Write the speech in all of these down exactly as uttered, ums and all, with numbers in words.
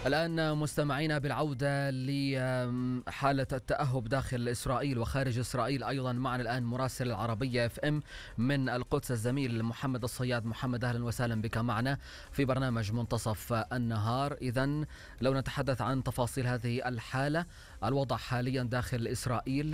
الآن مستمعينا بالعودة لحالة التأهب داخل إسرائيل وخارج إسرائيل. أيضا معنا الآن مراسل العربية اف ام من القدس الزميل محمد الصياد. محمد، أهلا وسهلا بك معنا في برنامج منتصف النهار. إذن لو نتحدث عن تفاصيل هذه الحالة، الوضع حاليا داخل إسرائيل.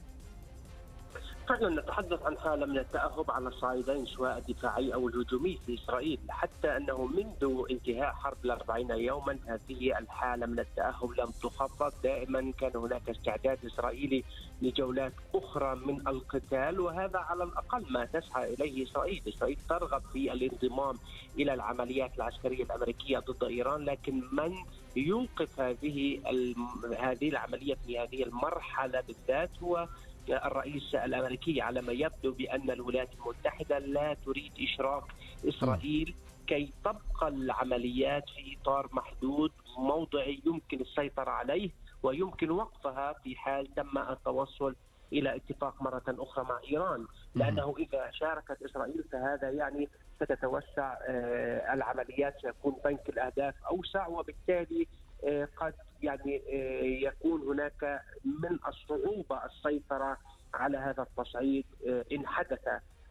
فعلا نتحدث عن حالة من التأهب على الصعيدين، سواء الدفاعي أو الهجومي في إسرائيل، حتى أنه منذ انتهاء حرب الأربعين يوما هذه الحالة من التأهب لم تخفض. دائما كان هناك استعداد إسرائيلي لجولات أخرى من القتال، وهذا على الأقل ما تسعى إليه إسرائيل. إسرائيل ترغب في الانضمام إلى العمليات العسكرية الأمريكية ضد إيران، لكن من يوقف هذه هذه العملية في هذه المرحلة بالذات هو الرئيس الأمريكي، على ما يبدو بأن الولايات المتحدة لا تريد إشراك إسرائيل كي تبقى العمليات في إطار محدود موضعي يمكن السيطرة عليه ويمكن وقفها في حال تم التوصل إلى اتفاق مرة أخرى مع إيران. لأنه إذا شاركت إسرائيل فهذا يعني ستتوسع العمليات، سيكون بنك الأهداف أوسع، وبالتالي قد يعني يكون هناك من الصعوبة السيطرة على هذا التصعيد إن حدث.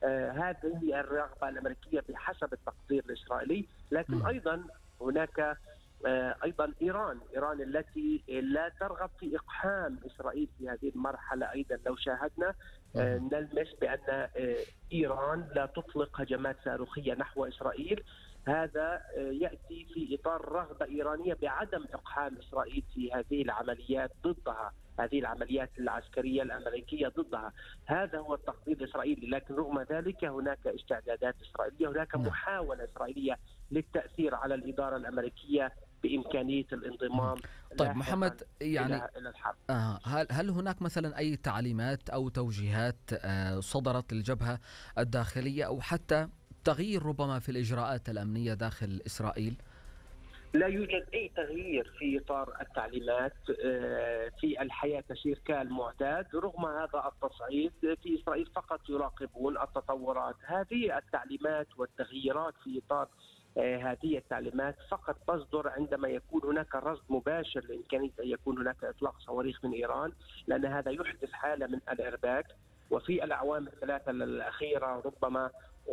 هذه الرغبة الأمريكية بحسب التقدير الإسرائيلي، لكن أيضا هناك أيضا إيران إيران التي لا ترغب في إقحام إسرائيل في هذه المرحلة. أيضا لو شاهدنا نلمس بأن إيران لا تطلق هجمات صاروخية نحو إسرائيل. هذا يأتي في إطار رغبة إيرانية بعدم إقحام إسرائيل في هذه العمليات ضدها، هذه العمليات العسكرية الأمريكية ضدها. هذا هو التقدير الإسرائيلي، لكن رغم ذلك هناك استعدادات إسرائيلية، هناك محاولة إسرائيلية للتأثير على الإدارة الأمريكية بإمكانية الانضمام. طيب محمد، يعني إلى الحرب. آه هل هل هناك مثلا أي تعليمات أو توجيهات آه صدرت للجبهة الداخلية، أو حتى تغيير ربما في الإجراءات الأمنية داخل إسرائيل؟ لا يوجد أي تغيير في إطار التعليمات. في الحياة تسير كالمعتاد رغم هذا التصعيد. في إسرائيل فقط يراقبون التطورات. هذه التعليمات والتغييرات في إطار هذه التعليمات فقط تصدر عندما يكون هناك رصد مباشر لإمكانية أن يكون هناك إطلاق صواريخ من إيران، لأن هذا يحدث حالة من الإرباك. وفي الأعوام الثلاثة الأخيرة ربما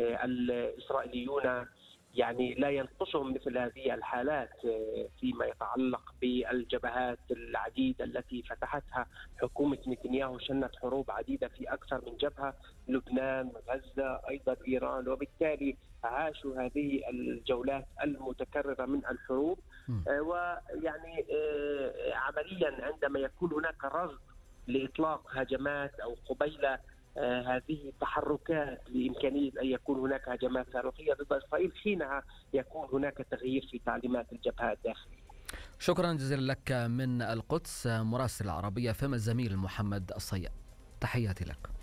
الإسرائيليون يعني لا ينقصهم مثل هذه الحالات فيما يتعلق بالجبهات العديدة التي فتحتها حكومة نتنياهو. شنت حروب عديدة في أكثر من جبهة، لبنان، غزة، أيضا إيران، وبالتالي عاشوا هذه الجولات المتكررة من الحروب. ويعني عمليا عندما يكون هناك رصد لإطلاق هجمات أو قبيل آه هذه تحركات لإمكانية أن يكون هناك هجمات صاروخية ضد إسرائيل، حينها يكون هناك تغيير في تعليمات الجبهة الداخلية. شكرا جزيلا لك من القدس مراسل العربية فم الزميل محمد الصياد. تحياتي لك.